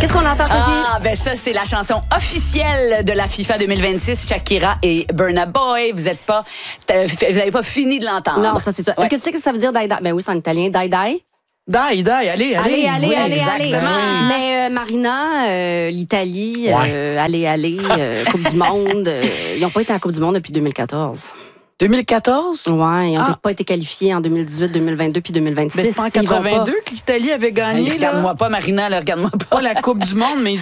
Qu'est-ce qu'on entend, Sophie? Ah, ben ça, c'est la chanson officielle de la FIFA 2026, Shakira et Burna Boy. Vous n'avez pas fini de l'entendre. Non, ça, c'est ça. Ouais. Est-ce que tu sais que ça veut dire die-die? Ben oui, c'est en italien, die-die. Allez. Allez. exactement. Mais Marina, l'Italie, allez, Coupe du Monde, ils n'ont pas été en Coupe du Monde depuis 2014. 2014? Ouais, ils n'ont pas été qualifiés en 2018, 2022 puis 2026. Mais c'est pas en 82 que l'Italie avait gagné. Regarde-moi pas, Marina, là, regarde-moi pas. Pas la Coupe du Monde, mais